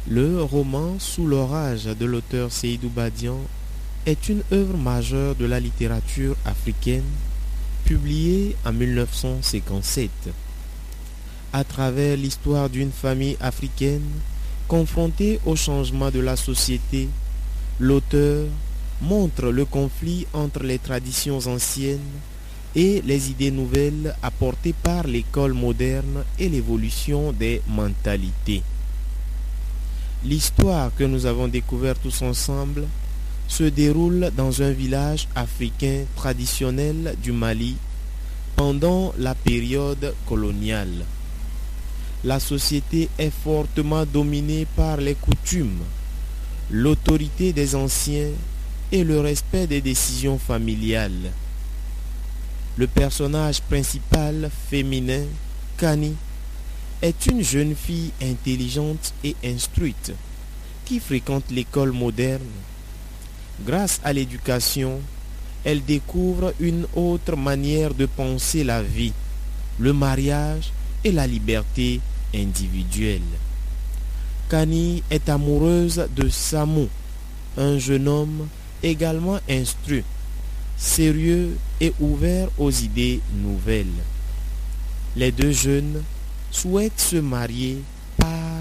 Le roman Sous l'orage de l'auteur Seydou Badian est une œuvre majeure de la littérature africaine publiée en 1957. À travers l'histoire d'une famille africaine confrontée au changement de la société, l'auteur montre le conflit entre les traditions anciennes et les idées nouvelles apportées par l'école moderne et l'évolution des mentalités. L'histoire que nous avons découverte tous ensemble se déroule dans un village africain traditionnel du Mali pendant la période coloniale. La société est fortement dominée par les coutumes, l'autorité des anciens et le respect des décisions familiales. Le personnage principal féminin, Kani, est une jeune fille intelligente et instruite qui fréquente l'école moderne. Grâce à l'éducation, elle découvre une autre manière de penser la vie, le mariage et la liberté individuelle. Kani est amoureuse de Samu, un jeune homme également instruit, sérieux et ouvert aux idées nouvelles. Les deux jeunes souhaitent se marier par